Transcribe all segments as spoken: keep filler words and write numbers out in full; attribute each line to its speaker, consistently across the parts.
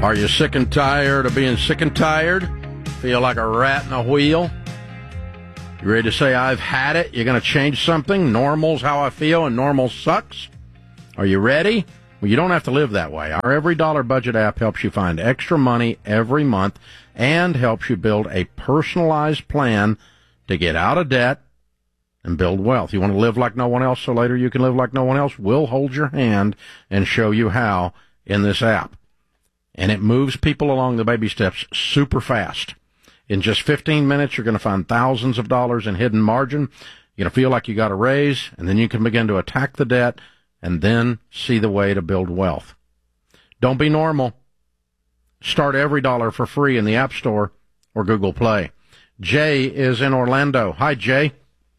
Speaker 1: Are you sick and tired of being sick and tired? Feel like a rat in a wheel? You ready to say, I've had it? You're going to change something? Normal's how I feel and normal sucks? Are you ready? Well, you don't have to live that way. Our Every Dollar Budget app helps you find extra money every month and helps you build a personalized plan to get out of debt and build wealth. You want to live like no one else so later you can live like no one else? We'll hold your hand and show you how in this app. And it moves people along the baby steps super fast. In just fifteen minutes, you're going to find thousands of dollars in hidden margin. You're going to feel like you got a raise, and then you can begin to attack the debt and then see the way to build wealth. Don't be normal. Start Every Dollar for free in the App Store or Google Play. Jay is in Orlando. Hi, Jay.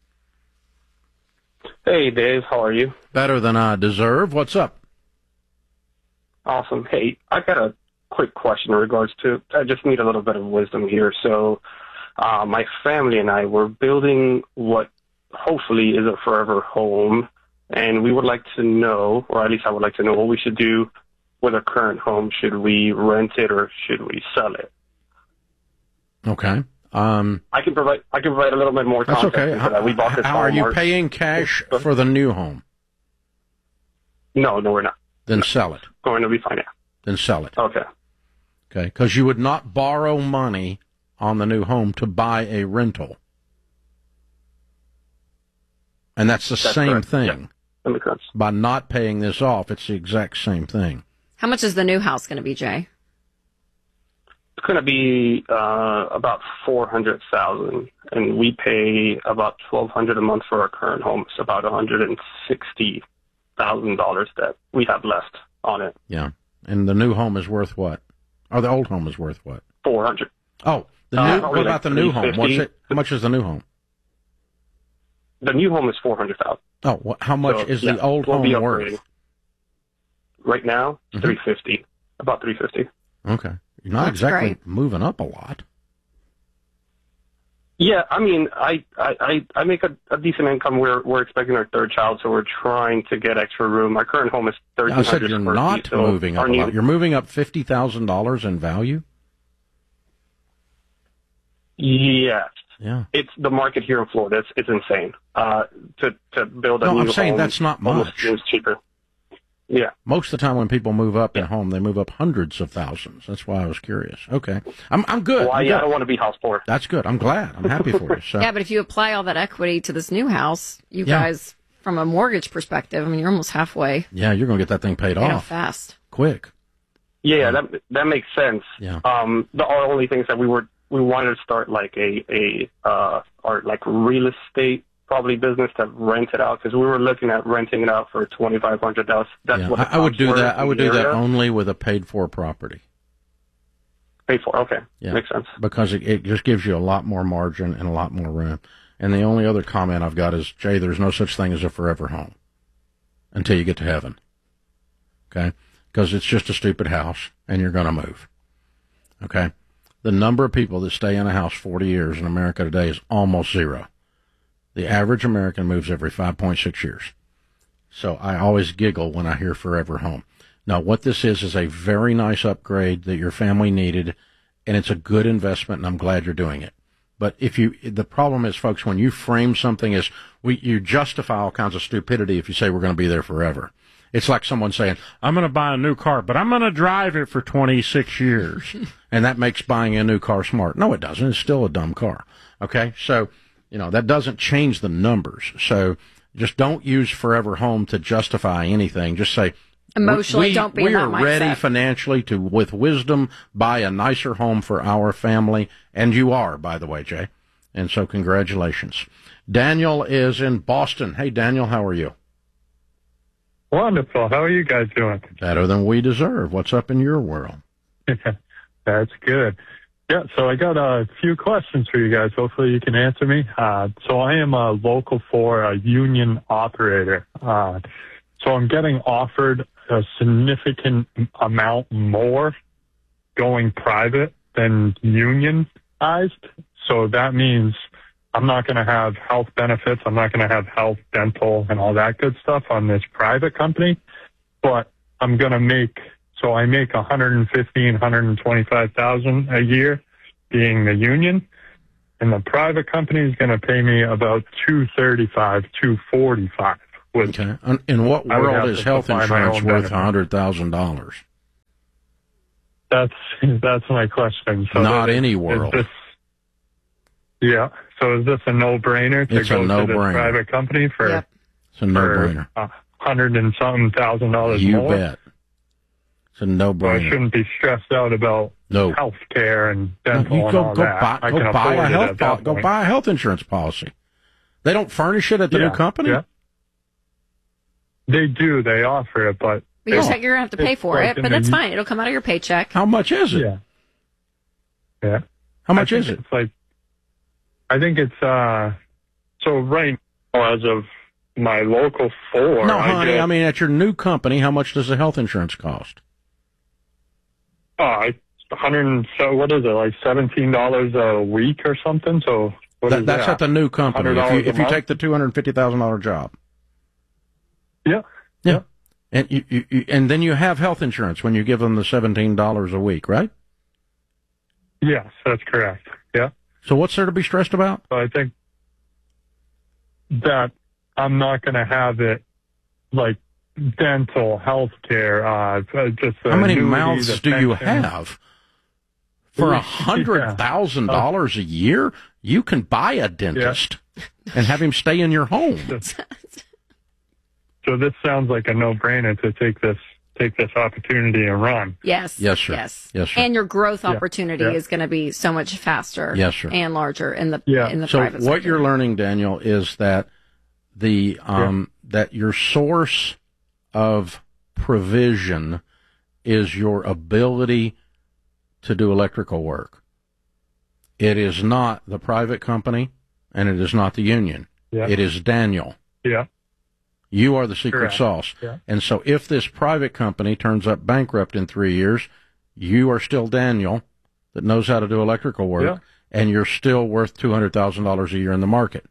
Speaker 2: Hey, Dave. How are you?
Speaker 1: Better than I deserve. What's up?
Speaker 2: Awesome. Hey, I got a quick question in regards to, I just need a little bit of wisdom here. So uh, my family and I were building what hopefully is a forever home, and we would like to know, or at least I would like to know, what we should do with our current home. Should we rent it or should we sell it?
Speaker 1: Okay. Um,
Speaker 2: I can provide I can provide a little bit more
Speaker 1: that's
Speaker 2: context.
Speaker 1: okay.
Speaker 2: How, that. We bought this
Speaker 1: how are you
Speaker 2: March.
Speaker 1: paying cash for the new home?
Speaker 2: No, no, we're not.
Speaker 1: Then
Speaker 2: no.
Speaker 1: sell it.
Speaker 2: Going to be financed.
Speaker 1: Then sell it.
Speaker 2: Okay.
Speaker 1: Okay, because you would not borrow money on the new home to buy a rental. And that's the
Speaker 2: that's
Speaker 1: same
Speaker 2: correct.
Speaker 1: thing.
Speaker 2: Yeah. That makes sense.
Speaker 1: By not paying this off, it's the exact same thing.
Speaker 3: How much is the new house going to be, Jay?
Speaker 2: It's going to be uh, about four hundred thousand dollars, and we pay about twelve hundred dollars a month for our current home. It's about one hundred sixty thousand dollars that we have left on it.
Speaker 1: Yeah. And the new home is worth what? Or the old home is worth what?
Speaker 2: four hundred.
Speaker 1: Oh, the
Speaker 2: Uh,
Speaker 1: new. What about
Speaker 2: like
Speaker 1: the new home? What's it? How much is the new home?
Speaker 2: The new home is four hundred thousand
Speaker 1: dollars. Oh, what, how much
Speaker 2: so,
Speaker 1: is
Speaker 2: yeah,
Speaker 1: the old
Speaker 2: we'll
Speaker 1: home worth?
Speaker 2: Right now,
Speaker 1: Mm-hmm.
Speaker 2: three fifty. About three fifty.
Speaker 1: Okay, you're not
Speaker 3: That's
Speaker 1: exactly
Speaker 3: great.
Speaker 1: moving up a lot.
Speaker 2: Yeah, I mean, I I, I, I make a, a decent income. We're we're expecting our third child, so we're trying to get extra room. Our current home is thirteen
Speaker 1: I
Speaker 2: hundred
Speaker 1: said you're
Speaker 2: square
Speaker 1: not
Speaker 2: feet, so
Speaker 1: moving up
Speaker 2: our
Speaker 1: a
Speaker 2: new-
Speaker 1: lot. You're moving up fifty thousand dollars in value.
Speaker 2: Yes.
Speaker 1: Yeah.
Speaker 2: It's the market here in Florida. It's it's insane. Uh, to to build a
Speaker 1: No,
Speaker 2: new
Speaker 1: I'm saying
Speaker 2: home
Speaker 1: that's not
Speaker 2: almost
Speaker 1: much.
Speaker 2: seems cheaper. Yeah.
Speaker 1: Most of the time when people move up in home, they move up hundreds of thousands. That's why I was curious. Okay. I'm I'm good.
Speaker 2: Well, I,
Speaker 1: I'm
Speaker 2: I
Speaker 1: good.
Speaker 2: don't want to be house poor.
Speaker 1: That's good. I'm glad. I'm happy for you. So.
Speaker 3: Yeah, but if you apply all that equity to this new house, you
Speaker 1: Yeah.
Speaker 3: guys, from a mortgage perspective, I mean, you're almost halfway.
Speaker 1: Yeah, you're going to get that thing paid
Speaker 3: Paid
Speaker 1: off
Speaker 3: off fast.
Speaker 1: quick.
Speaker 2: Yeah, that that makes sense.
Speaker 1: Yeah.
Speaker 2: Um, the only things that we were we wanted to start like a a uh or like real estate probably business to rent it out because we were looking at renting it out for twenty five hundred dollars. That's
Speaker 1: Yeah,
Speaker 2: what
Speaker 1: I,
Speaker 2: the
Speaker 1: I would
Speaker 2: comps
Speaker 1: do
Speaker 2: were
Speaker 1: that. I
Speaker 2: in
Speaker 1: would
Speaker 2: the
Speaker 1: do that
Speaker 2: area.
Speaker 1: only with a paid for property.
Speaker 2: Paid for. Okay.
Speaker 1: Yeah.
Speaker 2: Makes sense.
Speaker 1: Because it, it just gives you a lot more margin and a lot more room. And the only other comment I've got is, Jay, there's no such thing as a forever home until you get to heaven. Okay? Because it's just a stupid house and you're going to move. Okay? The number of people that stay in a house forty years in America today is almost zero. The average American moves every five point six years. So I always giggle when I hear forever home. Now, what this is is a very nice upgrade that your family needed, and it's a good investment, and I'm glad you're doing it. But if you, the problem is, folks, when you frame something as, we, you justify all kinds of stupidity if you say we're going to be there forever. It's like someone saying, I'm going to buy a new car, but I'm going to drive it for twenty-six years. And that makes buying a new car smart. No, it doesn't. It's still a dumb car. Okay? So, you know, that doesn't change the numbers. So just don't use forever home to justify anything. Just say,
Speaker 3: Emotionally,
Speaker 1: we,
Speaker 3: don't be
Speaker 1: we
Speaker 3: in that
Speaker 1: are ready
Speaker 3: mindset.
Speaker 1: financially to, with wisdom, buy a nicer home for our family. And you are, by the way, Jay. And so congratulations. Daniel is in Boston. Hey, Daniel, how are you?
Speaker 4: Wonderful. How are you guys doing?
Speaker 1: Better than we deserve. What's up in your world?
Speaker 4: That's good. Yeah, so I got a few questions for you guys. Hopefully you can answer me. Uh, so I am a local four a union operator. Uh, so I'm getting offered a significant amount more going private than unionized. So that means I'm not going to have health benefits. I'm not going to have health, dental, and all that good stuff on this private company. But I'm going to make So I make one hundred fifteen, one hundred twenty-five thousand a year, being the union, and the private company is going to pay me about two thirty-five, two forty-five. With,
Speaker 1: Okay. In what
Speaker 4: I would
Speaker 1: world
Speaker 4: have
Speaker 1: is
Speaker 4: to
Speaker 1: health
Speaker 4: supply my
Speaker 1: insurance
Speaker 4: own
Speaker 1: worth
Speaker 4: benefits.
Speaker 1: one hundred thousand dollars?
Speaker 4: That's that's my question. So
Speaker 1: Not
Speaker 4: that-
Speaker 1: any
Speaker 4: is
Speaker 1: world.
Speaker 4: this- yeah. So is this a no-brainer to
Speaker 1: It's a
Speaker 4: go to
Speaker 1: no-brainer.
Speaker 4: this private company for,
Speaker 3: Yep.
Speaker 1: It's a no-brainer.
Speaker 4: for a hundred and something thousand dollars
Speaker 1: You
Speaker 4: more?
Speaker 1: bet. It's a
Speaker 4: So I
Speaker 1: no-brainer.
Speaker 4: shouldn't be stressed out about
Speaker 1: No.
Speaker 4: health care and dental
Speaker 1: You
Speaker 4: and
Speaker 1: go
Speaker 4: all
Speaker 1: go
Speaker 4: that.
Speaker 1: buy
Speaker 4: I
Speaker 1: go
Speaker 4: can
Speaker 1: buy
Speaker 4: afford
Speaker 1: a
Speaker 4: it
Speaker 1: health
Speaker 4: at that
Speaker 1: pol- go
Speaker 4: point.
Speaker 1: buy a health insurance policy. They don't furnish it at the
Speaker 4: Yeah,
Speaker 1: new company.
Speaker 4: yeah. They do. They offer it, but
Speaker 3: But you're,
Speaker 4: it's-
Speaker 3: saying you're going to have to pay
Speaker 4: it's
Speaker 3: for
Speaker 4: like
Speaker 3: it,
Speaker 4: in
Speaker 3: but
Speaker 4: the
Speaker 3: that's
Speaker 4: u-
Speaker 3: fine. It'll come out of your paycheck.
Speaker 1: How much is it?
Speaker 4: yeah, yeah.
Speaker 1: How much
Speaker 4: I
Speaker 1: is
Speaker 4: think
Speaker 1: it?
Speaker 4: It's like, I think it's uh. So right now, as of my local four,
Speaker 1: No,
Speaker 4: I
Speaker 1: honey.
Speaker 4: get,
Speaker 1: I mean, at your new company, how much does the health insurance cost?
Speaker 4: oh, I hundred and so what is it like seventeen dollars a week or something? So what
Speaker 1: That,
Speaker 4: is
Speaker 1: that's
Speaker 4: that?
Speaker 1: at the new company. If you
Speaker 4: one hundred dollars a
Speaker 1: if you
Speaker 4: month?
Speaker 1: take the two hundred fifty thousand dollar job,
Speaker 4: yeah,
Speaker 1: yeah, and you, you, you and then you have health insurance when you give them the seventeen dollars a week, right?
Speaker 4: yes, that's correct. Yeah.
Speaker 1: So what's there to be stressed about?
Speaker 4: So I think that I'm not going to have it like dental health care. Uh, just the
Speaker 1: How many
Speaker 4: annuity,
Speaker 1: mouths
Speaker 4: the
Speaker 1: do you
Speaker 4: pension.
Speaker 1: have? For a hundred thousand dollars a year, you can buy a dentist and have him stay in your home.
Speaker 4: So this sounds like a no-brainer to take this take this opportunity and run.
Speaker 3: Yes.
Speaker 1: Yes, sir.
Speaker 3: Yes.
Speaker 1: Yes, sir.
Speaker 3: And your growth
Speaker 4: Yeah,
Speaker 3: opportunity
Speaker 4: yeah.
Speaker 3: is going to be so much faster.
Speaker 1: Yes, sir.
Speaker 3: And larger in the
Speaker 4: Yeah.
Speaker 3: in the
Speaker 1: So
Speaker 3: private
Speaker 1: what
Speaker 3: sector.
Speaker 1: you're learning, Daniel, is that the um, that your source of provision is your ability to do electrical work. It is not the private company, and it is not the union.
Speaker 4: Yeah.
Speaker 1: It is Daniel.
Speaker 4: Yeah.
Speaker 1: You are the secret
Speaker 4: Correct.
Speaker 1: sauce.
Speaker 4: Yeah.
Speaker 1: And so if this private company turns up bankrupt in three years, you are still Daniel that knows how to do electrical work,
Speaker 4: Yeah.
Speaker 1: and you're still worth two hundred thousand dollars a year in the market.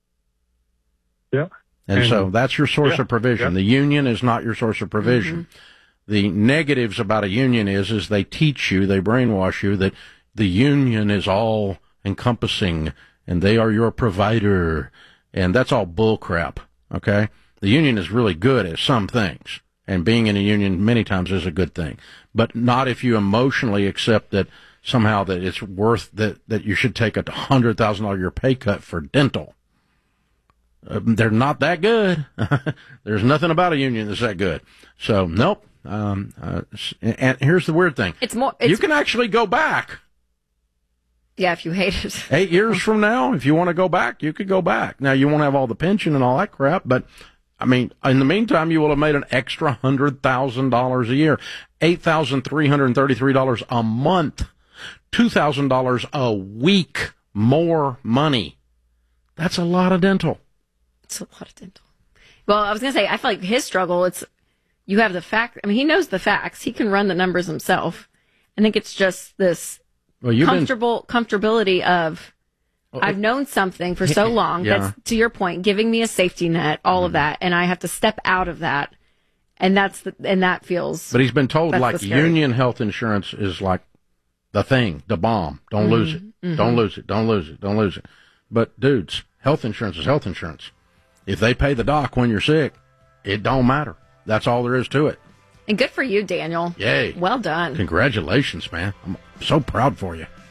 Speaker 4: Yeah.
Speaker 1: And,
Speaker 4: And-
Speaker 1: so that's your source
Speaker 4: yeah,
Speaker 1: of provision.
Speaker 4: yeah.
Speaker 1: The union is not your source of provision. The negatives about a union is, is they teach you, they brainwash you that the union is all encompassing and they are your provider. And that's all bull crap. Okay. The union is really good at some things, and being in a union many times is a good thing, but not if you emotionally accept that somehow that it's worth that, that you should take a hundred thousand dollar year pay cut for dental. Uh, they're not that good. There's nothing about a union that's that good. So, nope. Um, uh, and, and here's the weird thing.
Speaker 3: It's more. It's,
Speaker 1: You can actually go back.
Speaker 3: yeah, if you hate it.
Speaker 1: Eight years from now, if you want to go back, you could go back. Now, you won't have all the pension and all that crap, but, I mean, in the meantime, you will have made an extra one hundred thousand dollars a year, eight thousand three hundred thirty-three dollars a month, two thousand dollars a week more money. That's a lot of dental.
Speaker 3: It's a lot of dental. Well, I was going to say, I feel like his struggle, it's, you have the fact, I mean, he knows the facts. He can run the numbers himself. I think it's just this
Speaker 1: Well, you've been,
Speaker 3: comfortable, comfortability of, I've known something for so long.
Speaker 1: Yeah.
Speaker 3: That's, to your point, giving me a safety net, all of that. And I have to step out of that. And that's the, and that feels,
Speaker 1: but he's been told
Speaker 3: That's
Speaker 1: like
Speaker 3: the scary-
Speaker 1: union health insurance is like the thing, the bomb. Don't lose it. Don't lose it. Don't lose it. Don't lose it. But dudes, health insurance is health insurance. If they pay the doc when you're sick, it don't matter. That's all there is to it.
Speaker 3: and good for you, Daniel.
Speaker 1: Yay.
Speaker 3: Well done.
Speaker 1: Congratulations, man. I'm so proud for you.